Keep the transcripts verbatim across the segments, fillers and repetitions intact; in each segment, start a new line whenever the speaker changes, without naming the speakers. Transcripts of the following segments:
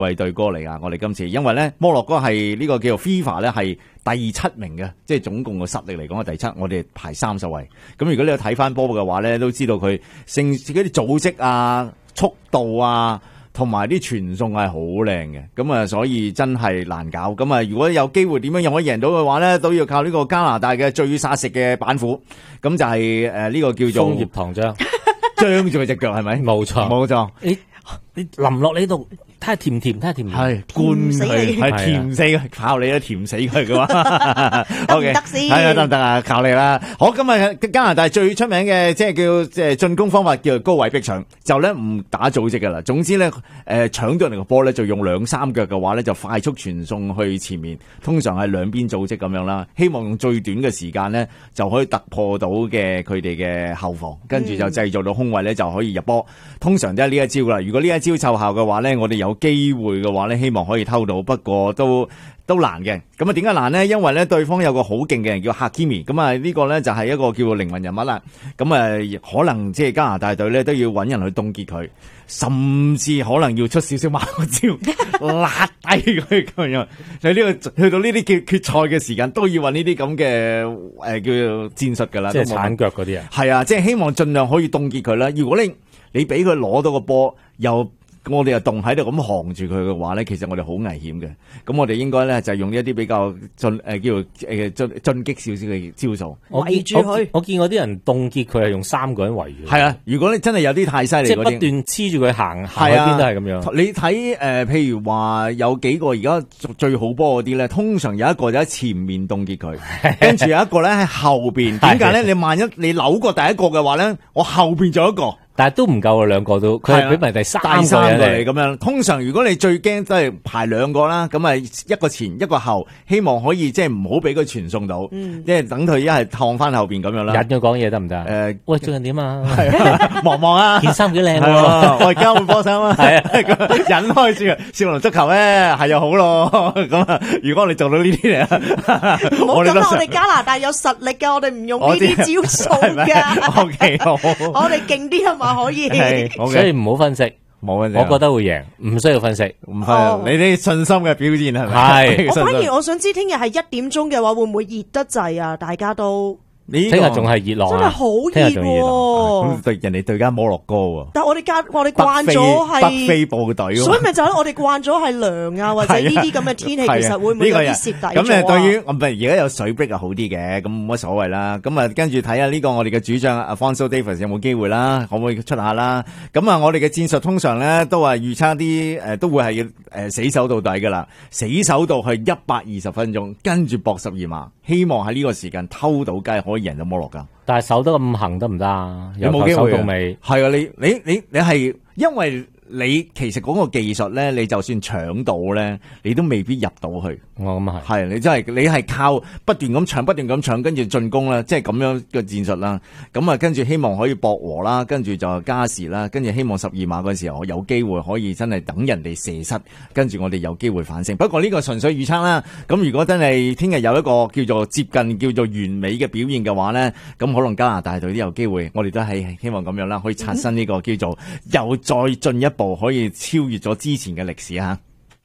為對哥嚟啊！我哋今次因為咧摩洛哥係呢個叫做 FIFA 咧係第七名嘅，即係總共嘅實力嚟講係第七，我哋排三十位。咁如果你有睇翻波嘅話咧，都知道佢勝自己啲組織啊、速度啊，同埋啲傳送係好靚嘅。咁啊，所以真係難搞。咁啊，如果有機會點樣又可以贏到嘅話咧，都要靠呢個加拿大嘅最殺食嘅板斧。咁就係誒呢個叫做
楓葉糖漿，
張住佢隻腳係咪？
冇錯，
冇錯。
你你淋落你度。睇下甜唔甜，睇下甜唔甜，
係灌死佢，係甜死佢，靠你啦，甜死佢嘅話，
得唔得先？
係啊，得唔得啊？靠你啦！好，今日加拿大最出名嘅即係叫即係進攻方法叫做高位逼搶，就咧唔打組織噶啦。總之咧，誒搶到人哋個波咧，就用兩三腳嘅話咧，就快速傳送去前面，通常係兩邊組織咁樣啦。希望用最短嘅時間咧，就可以突破到嘅佢哋嘅後防，跟住就製造到空位咧，就可以入波。通常都係呢一招噶啦。如果呢一招奏效嘅話咧，我哋有機會嘅話咧，希望可以偷到，不過都都難嘅。咁啊，點解難呢？因為咧，對方有個好勁嘅人叫哈基米，咁啊呢個咧就係一個叫做靈魂人物啦。咁啊，可能即係加拿大隊咧都要揾人去凍結佢，甚至可能要出少少馬招，拉低佢咁樣。喺呢個去到呢啲決決賽嘅時間，都要揾呢啲咁嘅誒叫做戰術噶啦，
即係鏟腳嗰啲啊。
係啊，即係希望盡量可以凍結佢啦。如果你你俾佢攞到個波又我哋又凍喺度咁扛住佢嘅話咧，其實我哋好危險嘅。咁我哋應該咧就用一啲比較進誒叫做誒進進擊少少嘅招數，
圍住佢。
我見過啲人凍結佢係用三個人圍住。
係啊，如果你真係有啲太犀利嗰啲，
即係不斷黐住佢行，行喺邊都係咁樣。
你睇誒、呃，譬如話有幾個而家最好波嗰啲咧，通常有一個就喺前面凍結佢，跟住有一個咧喺後邊。點解咧？你萬一你扭過第一個嘅話咧，我後邊仲有一個。
但係都唔夠啊，兩個都，佢係俾埋第三個
嚟咁樣。通常如果你最驚都係排兩個啦，咁啊一個前一個後，希望可以即係唔好俾佢傳送到，
嗯、
即係等佢一係燙翻後邊咁樣啦。
引佢講嘢得唔得？誒、
呃，
喂，最近點啊？
係啊，忙忙啊，
件衫幾靚喎，
我而家換波衫啊，係啊，引開住少林足球咧係又好咯。咁啊，如果我哋做到呢啲嚟啊，
唔好咁啦，我哋加拿大有實力㗎，我哋唔用呢啲招數㗎。
O K， 好，
我哋勁啲係咪可以？
係，
所以唔好分析，
冇分析，
我覺得會贏，唔需要分析，
唔係、哦、你啲信心嘅表現係咪？
係，
我反而我想知聽日係一點鐘嘅話，會唔會熱得滯啊？大家都。
聽日仲係熱浪，
真係好熱喎！
咁對人哋對家摩洛哥喎，
但係我哋慣我哋慣咗係
北非部隊，
所以咪就係我哋慣咗係涼啊，或者呢啲咁嘅天氣，其實會唔會有啲蝕底咗啊？
咁誒，對於唔係而家有水逼啊，好啲嘅，咁冇乜所謂啦。咁啊，跟住睇下呢個我哋嘅主將 Alphonso Davies 有冇機會啦，可唔可以出下啦？咁啊，我哋嘅戰術通常咧都係預測啲誒，都會係誒死守到底噶啦，死守到去一百二十分鐘，跟住搏十二碼，希望喺呢個時間偷到雞，可以贏到摩洛哥。
但係守得咁行得唔得啊？
有冇機會？
守到尾
係啊，你你你你係因為你其實嗰個技術咧，你就算搶到咧，你都未必入到去。
我咁係
係你真係你係靠不斷咁搶，不斷咁搶，跟住進攻啦，即係咁樣嘅戰術啦。咁啊，跟住希望可以博和啦，跟住就加時啦，跟住希望十二碼嗰陣時候有機會可以真係等人哋射失，跟住我哋有機會反勝。不過呢個純粹預測啦。咁如果真係聽日有一個叫做接近叫做完美嘅表現嘅話咧，咁可能加拿大隊都有機會。我哋都係希望咁樣啦，可以刷新呢個叫做又再進一步可以超越咗之前嘅歷史吓。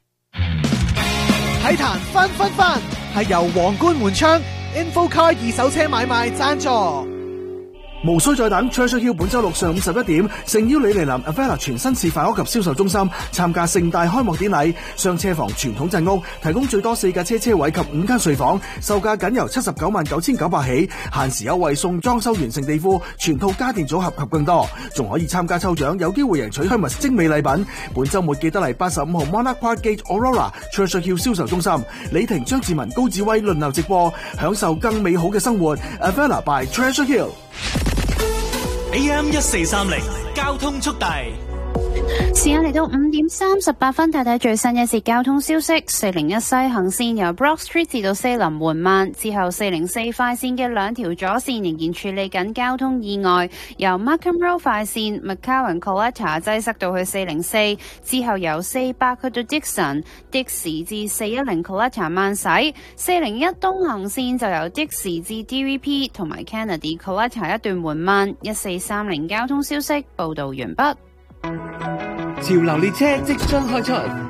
體壇分分分係由皇冠門窗 InfoCar 二手車買賣贊助。無需再等 Treasure Hill 本周六上午十一點，誠邀李尼林 Avella 全新示範屋及銷售中心參加盛大開幕典禮。雙車房傳統鎮屋，提供最多四架車車位及五間睡房，售價僅由七十九萬九千九百起，限時優惠送裝修完成地庫、全套家電組合及更多，仲可以參加抽獎，有機會贏取 Hermes 精美禮品。本周末記得嚟八十五號 Monarch Park Gate Aurora Treasure Hill 銷售中心，李婷、張志文、高志威輪流直播，享受更美好嘅生活。Avella by Treasure Hill。
A M 一四三零交通速遞，
時間嚟到五點三十八分，睇睇最新一節交通消息。四零一西行線由 Brock Street 至到西林緩慢，之後四零四快線嘅兩條左線仍然處理緊交通意外，由 Markham Road 快線 McCowan Coletta 擠塞到去四零四，之後由四百去到 Dixon 的士至四一零 Coletta 慢駛，四零一東行線就由的士至 D V P 同埋 Kennedy Coletta 一段緩慢。一四三零交通消息報道完畢。
潮流列車即將開出。